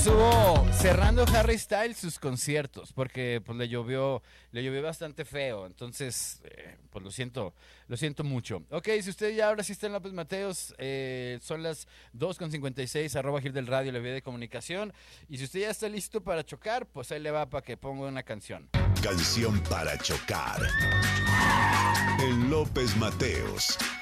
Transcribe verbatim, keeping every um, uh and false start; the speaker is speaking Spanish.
Estuvo cerrando Harry Styles sus conciertos porque pues le llovió, le llovió bastante feo, entonces eh, pues lo siento, lo siento mucho. Ok, si usted ya ahora sí está en López Mateos, eh, son las dos con cincuenta y seis, arroba Gil del Radio, la vía de comunicación, y si usted ya está listo para chocar, pues ahí le va para que ponga una canción. Canción para chocar en López Mateos.